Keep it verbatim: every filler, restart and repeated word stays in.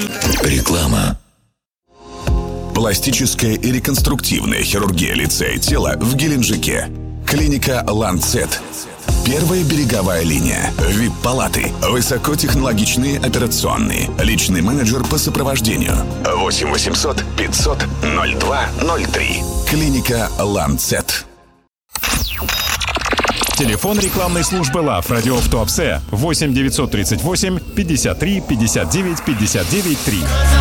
Реклама. Пластическая и реконструктивная хирургия лица и тела в Геленджике. Клиника «Ланцет». Первая береговая линия. ви ай пи-палаты. Высокотехнологичные операционные. Личный менеджер по сопровождению. восемь восемьсот пятьсот ноль два ноль три. Клиника «Ланцет». Телефон рекламной службы ЛАФ «Радио в Туапсе» восемь девятьсот тридцать восемь пятьдесят три пятьдесят девять пятьдесят девять три.